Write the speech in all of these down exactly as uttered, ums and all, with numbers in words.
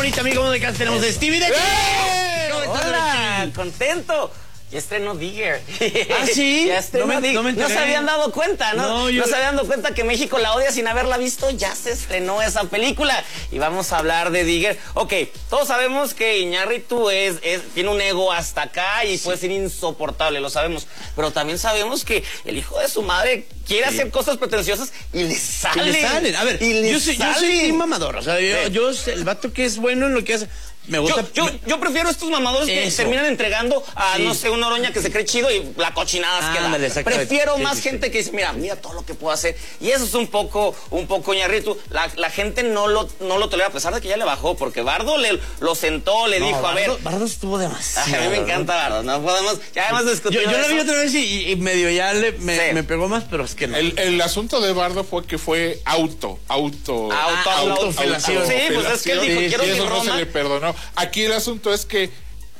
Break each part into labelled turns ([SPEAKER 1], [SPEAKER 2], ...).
[SPEAKER 1] bonita amiga, ¿cómo de casa tenemos de Stevie de
[SPEAKER 2] ¡Eh! Hola, contento. Ya estrenó Digger.
[SPEAKER 1] ¿Ah, sí?
[SPEAKER 2] Ya estrenó
[SPEAKER 1] no, me,
[SPEAKER 2] Digger.
[SPEAKER 1] no, me
[SPEAKER 2] no se habían dado cuenta, ¿no?
[SPEAKER 1] No, yo...
[SPEAKER 2] no se habían dado cuenta que México la odia sin haberla visto. Ya se estrenó esa película. Y vamos a hablar de Digger. Ok, todos sabemos que Iñárritu es, es, tiene un ego hasta acá y sí. puede ser insoportable, lo sabemos. Pero también sabemos que el hijo de su madre quiere sí. hacer cosas pretenciosas y le salen.
[SPEAKER 1] Y le salen. A ver,
[SPEAKER 2] y le
[SPEAKER 1] yo, soy, yo soy un mamador. O sea, yo, sí. yo, el vato que es bueno en lo que hace... Me gusta,
[SPEAKER 2] yo, yo, yo prefiero estos mamadores que Eso. terminan entregando a, sí. no sé, una oroña que se cree chido y la cochinada ah, que da. Dale, prefiero sí, más sí, gente sí. que dice, mira, mira todo lo que puedo hacer. Y eso es un poco, un poco Iñárritu. La, la gente no lo, no lo tolera, a pesar de que ya le bajó, porque Bardo le, lo sentó, le no, dijo,
[SPEAKER 1] Bardo,
[SPEAKER 2] a ver.
[SPEAKER 1] Bardo estuvo demasiado.
[SPEAKER 2] A mí me encanta Bardo, no podemos, ya hemos discutido.
[SPEAKER 1] Yo, yo la vi otra vez y, y medio ya le, me, sí. me pegó más, pero es que no.
[SPEAKER 3] El, el asunto de Bardo fue que fue auto, auto,
[SPEAKER 2] auto, auto,
[SPEAKER 1] autofelación.
[SPEAKER 2] Sí, pues es que él dijo,
[SPEAKER 3] sí,
[SPEAKER 2] quiero
[SPEAKER 3] y
[SPEAKER 2] mi
[SPEAKER 3] eso
[SPEAKER 2] Roma.
[SPEAKER 3] no se le perdonó. Aquí el asunto es que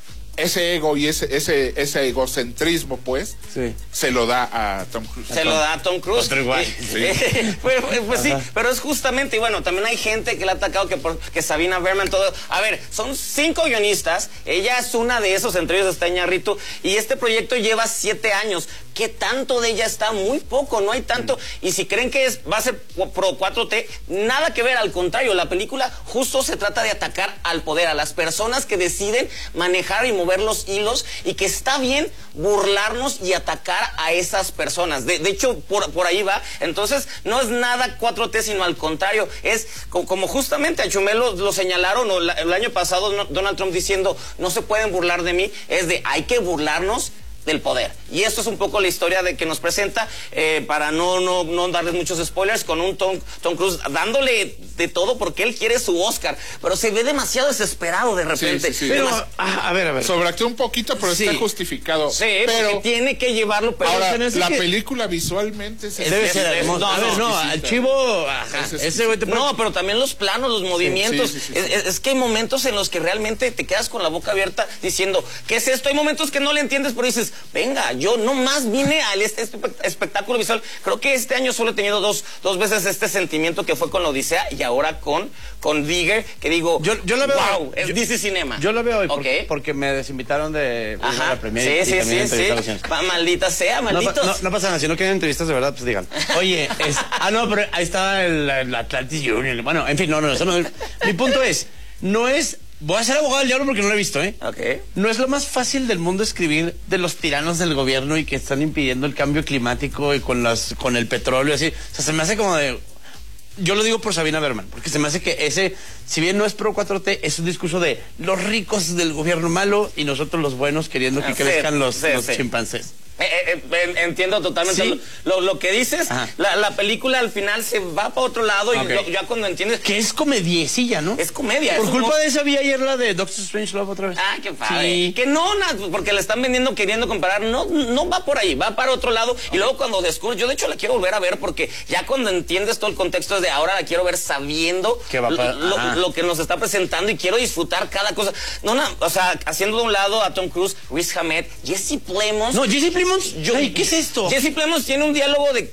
[SPEAKER 3] ese ego y ese ese ese egocentrismo, pues, sí. se lo da a Tom Cruise.
[SPEAKER 2] Se lo da a Tom Cruise.
[SPEAKER 1] Otro igual.
[SPEAKER 2] Sí. pues, pues sí, pero es justamente, y bueno, también hay gente que le ha atacado, que, por, que Sabina Berman, todo. A ver, son cinco guionistas, ella es una de esos, entre ellos está Iñárritu, y este proyecto lleva siete años. ¿Qué tanto de ella está? Muy poco, no hay tanto. Mm. Y si creen que es, va a ser pro cuatro T, nada que ver, al contrario, la película justo se trata de atacar al poder, a las personas que deciden manejar y mover los hilos, y que está bien burlarnos y atacar a esas personas. De, de hecho, por, por ahí va. Entonces, no es nada cuatro T, sino al contrario, es como, como justamente a Chumel lo, lo señalaron, o la, el año pasado no, Donald Trump diciendo, no se pueden burlar de mí, es de, hay que burlarnos del poder. Y esto es un poco la historia de que nos presenta, eh, para no, no, no darles muchos spoilers, con un Tom, Tom Cruise dándole de todo porque él quiere su Oscar, pero se ve demasiado desesperado de repente.
[SPEAKER 3] Sí, sí, sí.
[SPEAKER 1] Pero,
[SPEAKER 3] Además,
[SPEAKER 1] a, a ver, a ver.
[SPEAKER 3] Sobreactuó un poquito, pero sí. está justificado.
[SPEAKER 2] Sí,
[SPEAKER 3] pero
[SPEAKER 2] porque tiene que llevarlo. Pero
[SPEAKER 3] ahora, la
[SPEAKER 2] que...
[SPEAKER 3] película visualmente
[SPEAKER 1] es, debe es, ser hermoso. No, a ver, no, al chivo, ajá, es ese güey te puede...
[SPEAKER 2] No, pero también los planos, los movimientos.
[SPEAKER 3] Sí, sí, sí, sí, sí.
[SPEAKER 2] Es, es que hay momentos en los que realmente te quedas con la boca abierta diciendo, ¿qué es esto? Hay momentos que no le entiendes, pero dices, venga, yo no más vine a este espectáculo visual. Creo que este año solo he tenido dos, dos veces este sentimiento, que fue con la Odisea y ahora con, con Digger, que digo,
[SPEAKER 1] yo, yo la veo,
[SPEAKER 2] wow, es D C Cinema.
[SPEAKER 1] Yo la veo hoy porque,
[SPEAKER 2] okay.
[SPEAKER 1] porque me desinvitaron de
[SPEAKER 2] Ajá.
[SPEAKER 1] la premiere.
[SPEAKER 2] Sí,
[SPEAKER 1] y,
[SPEAKER 2] sí,
[SPEAKER 1] y
[SPEAKER 2] sí, sí. Pa, maldita sea, malditos.
[SPEAKER 1] No, no, no pasa nada, si no quieren entrevistas de verdad, pues digan. Oye, es, ah, no, pero ahí estaba el, el Atlantis Union. Bueno, en fin, no, no, eso no. Mi punto es, no es... Voy a ser abogado del diablo porque no lo he visto, ¿eh?
[SPEAKER 2] Okay.
[SPEAKER 1] No es lo más fácil del mundo escribir de los tiranos del gobierno y que están impidiendo el cambio climático y con las con el petróleo, así. O sea, se me hace como de... Yo lo digo por Sabina Berman, porque se me hace que ese, si bien no es pro cuatro T, es un discurso de los ricos del gobierno malo y nosotros los buenos queriendo que sí, crezcan los, sí, los sí. chimpancés.
[SPEAKER 2] Eh, eh, entiendo totalmente ¿Sí? lo, lo que dices. La, la película al final se va para otro lado, okay. y lo, ya cuando entiendes
[SPEAKER 1] que es comediecilla, ¿no?
[SPEAKER 2] Es comedia.
[SPEAKER 1] Por
[SPEAKER 2] es
[SPEAKER 1] culpa
[SPEAKER 2] como...
[SPEAKER 1] de esa vi ayer la de Doctor Strange Love otra vez.
[SPEAKER 2] Ah, qué padre.
[SPEAKER 1] Sí.
[SPEAKER 2] Que no, porque la están vendiendo queriendo comparar. No, no va por ahí, va para otro lado. Okay. Y luego cuando descubres, yo de hecho la quiero volver a ver, porque ya cuando entiendes todo el contexto es de ahora la quiero ver sabiendo
[SPEAKER 1] va para...
[SPEAKER 2] lo, lo que nos está presentando, y quiero disfrutar cada cosa. No, no, o sea, haciendo de un lado a Tom Cruise, Riz Ahmed, Jesse Plemons.
[SPEAKER 1] No, Jesse Plemons.
[SPEAKER 2] Yo,
[SPEAKER 1] Ay, ¿qué es esto?
[SPEAKER 2] Jesse Plemons tiene un diálogo de